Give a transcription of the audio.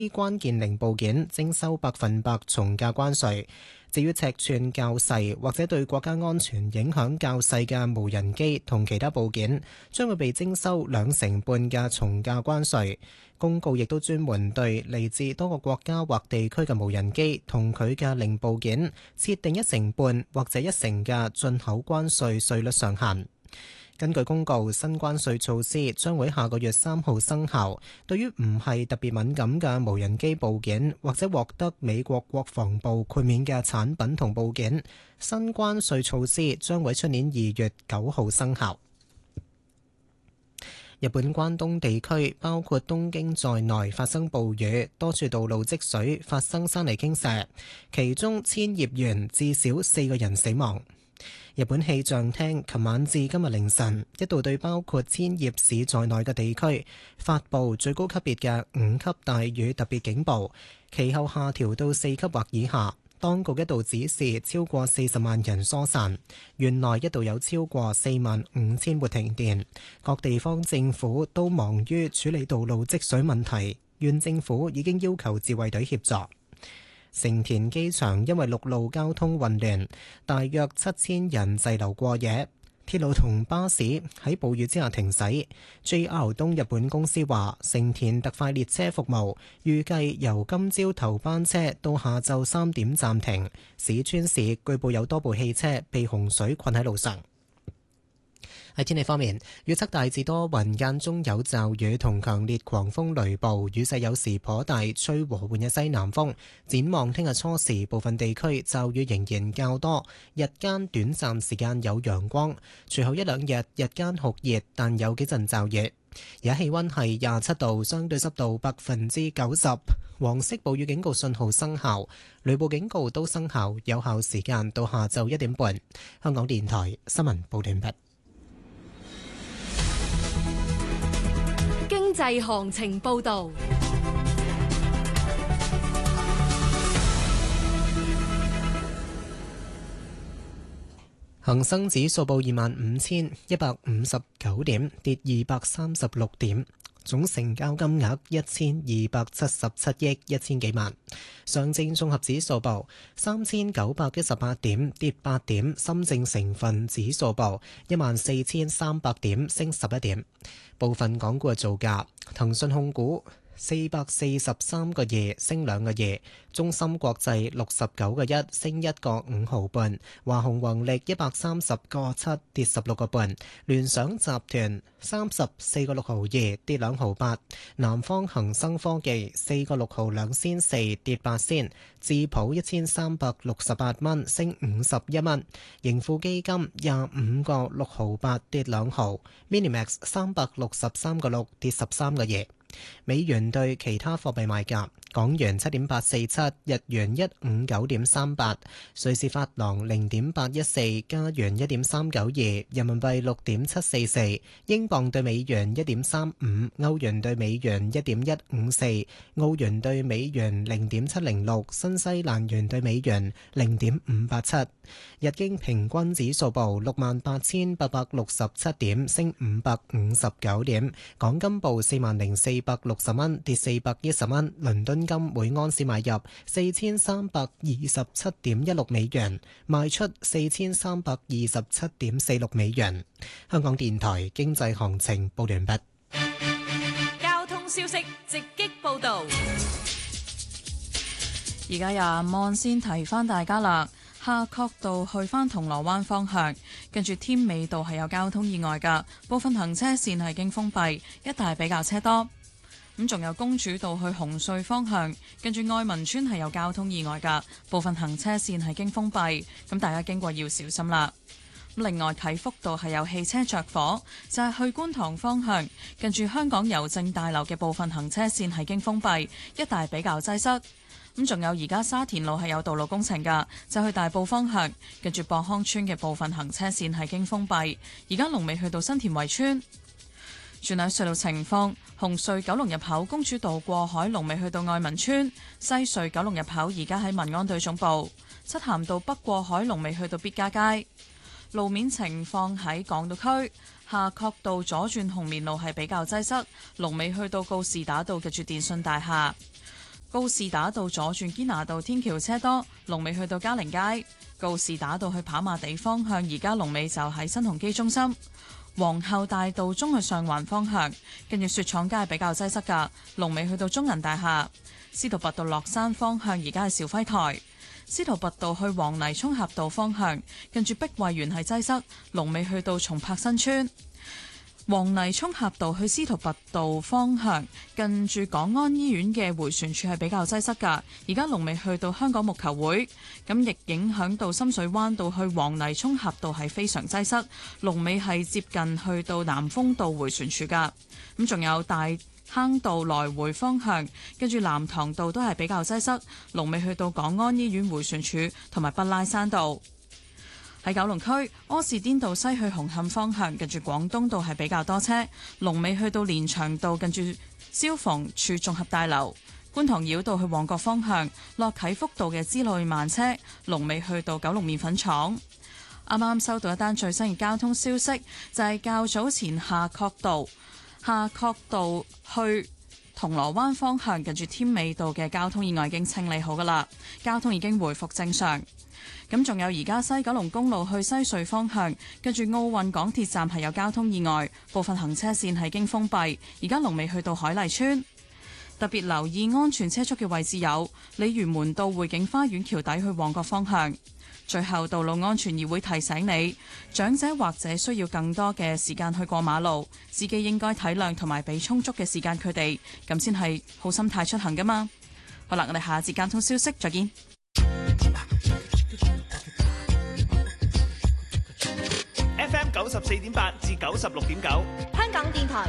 關鍵零部件徵收100%從價關稅。至於尺寸較細或者對國家安全影響較細嘅無人機同其他部件，將會被徵收2成半嘅從價關稅。公告亦都專門對嚟自多個國家或地區嘅無人機同佢嘅零部件設定1成半或者1成嘅進口關稅稅率上限。根據公告，新關稅措施將會下個月3號生效。對於唔係特別敏感嘅無人機部件或者獲得美國國防部豁免嘅產品同部件，新關稅措施將會出年2月9號生效。日本關東地區包括東京在內發生暴雨，多處道路積水，發生山泥傾瀉，其中千葉縣至少4個人死亡。日本氣象廳琴晚至今日凌晨一度對包括千葉市在內嘅地區發布最高級別嘅5級大雨特別警報，其後下調到4級或以下。當局一度指示超過40萬人疏散，縣內一度有超過45000戶停電。各地方政府都忙於處理道路積水問題，縣政府已經要求自衛隊協助。成田機場因為陸路交通混亂，大約7000人滯留過夜。鐵路同巴士喺暴雨之下停駛。JR 東日本公司話，成田特快列車服務預計由今朝頭班車到下晝3點暫停。市川市據報有多部汽車被洪水困喺路上。喺天氣方面，預測大致多雲，間中有驟雨同強烈狂風雷暴，雨勢有時頗大，吹和緩嘅西南風。展望聽日初時，部分地區驟雨仍然較多，日間短暫時間有陽光，隨後一兩日日間酷熱，但有幾陣驟雨。而家氣溫係27度，相對濕度90%，黃色暴雨警告信號生效，雷暴警告都生效，有效時間到下晝1點半。香港電台新聞報道完畢。 經濟行情報道， 恒生指數報25,159點，跌236點，總成交金額1277億1000幾萬。上證綜合指數報3918點，跌8點。深證成分指數報14300點，升11點。部分港股嘅造價：騰訊控股443個2，升2個2；中芯國際69個1，升1個5毫半；華虹宏力130個7，跌16個半；聯想集團34個6毫2，跌2毫8；南方恒生科技4個6毫2仙4，跌8仙；智普1368蚊，升51蚊；盈富基金25個6毫8，跌2毫；Minimax 363個6，跌13個2。美元對其他貨幣賣價：港元7.847，日元159.38，瑞士法郎0.814，加元1.392，人民幣6.744，英鎊對美元1.35，歐元對美元1.154，澳元對美元0.706，新西蘭元對美元0.587。日經平均指數報68,867點，升559點。港金報40,460蚊，跌410蚊。倫敦金每安士買入4327.16美元，賣出4327.46美元。香港電台經濟行情報完畢。 交通消息直擊報道。 而家由阿望先提翻大家啦。夏慤道去返銅鑼灣方向，跟住添美道係有交通意外㗎，部分行車線係經封閉，一帶比較車多。咁仲有公主道去紅隧方向，跟住愛民村係有交通意外㗎，部分行車線係經封閉，咁大家經過要小心啦。另外啟福道係有汽車着火，就係去觀塘方向，跟住香港郵政大樓嘅部分行車線係經封閉，一帶比較擠塞。咁仲有而家沙田路係有道路工程㗎，就去大埔方向，跟住博康村嘅部分行車線係經封閉。而家龍尾去到新田圍村。轉睇隧道情況，紅隧九龍入口公主道過海龍尾去到愛民村，西隧九龍入口而家喺民安隊總部，漆咸道北過海龍尾去到必嘉街。路面情況喺港島區，夏慤道左轉紅棉路係比較擠塞，龍尾去到告士打道嘅住電信大廈。 告士打道左轉堅拿道天橋車多，龍尾去到嘉寧街。告士打道去跑馬地方向，而家龍尾就喺新鴻基中心。皇后大道中去上環方向，跟住雪廠街比較擠塞㗎，龍尾去到中銀大廈。司徒拔道落山方向，而家係肇輝台。司徒拔道去黃泥涌峽道方向，跟住碧桂園係擠塞，龍尾去到松柏新村。黃泥涌峽道去司徒拔道方向，近住港安醫院嘅迴旋處係比較擠塞㗎。而家龍尾去到香港木球會，咁亦影響到深水灣道去黃泥涌峽道係非常擠塞，龍尾係接近去到南豐道迴旋處㗎。咁仲有大坑道來回方向，跟住南塘道都係比較擠塞，龍尾去到港安醫院迴旋處同埋北拉山道。喺九龍區柯士甸道西去紅磡方向，近住廣東道係比較多車，龍尾去到連翔道近住消防處綜合大樓。觀塘繞道去旺角方向，落啟福道嘅支路慢車，龍尾去到九龍麵粉廠。啱啱收到一單最新嘅交通消息，就係較早前夏慤道去銅鑼灣方向，近住添美道嘅交通意外已經清理好㗎喇，交通已經回復正常。咁仲有而家西九龍公路去西隧方向，跟住奧運港鐵站係有交通意外，部分行車線係經封閉，而家龍尾去到海麗村。特別留意安全車速嘅位置有鯉魚門道匯景花園橋底去旺角方向。最後，道路安全議會提醒你，長者或者需要更多嘅時間去過馬路，司機應該體諒同埋俾充足嘅時間佢哋，咁先係好心態出行㗎嘛。好啦，我哋下一節交通消息再見。 FM 94.8至96.9， 香港電台